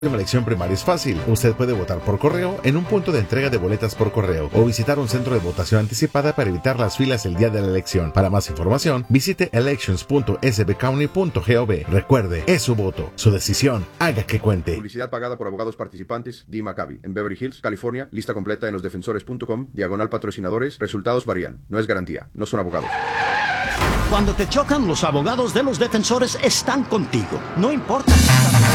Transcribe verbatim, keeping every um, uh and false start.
La elección primaria es fácil. Usted puede votar por correo en un punto de entrega de boletas por correo o visitar un centro de votación anticipada para evitar las filas el día de la elección. Para más información, visite elections punto s b county punto gov. Recuerde, es su voto, su decisión. Haga que cuente. Publicidad pagada por abogados participantes. Dee Maccabi. En Beverly Hills, California. Lista completa en los defensores punto com. Diagonal patrocinadores. Resultados varían. No es garantía. No son abogados. Cuando te chocan, los abogados de los defensores están contigo. No importa.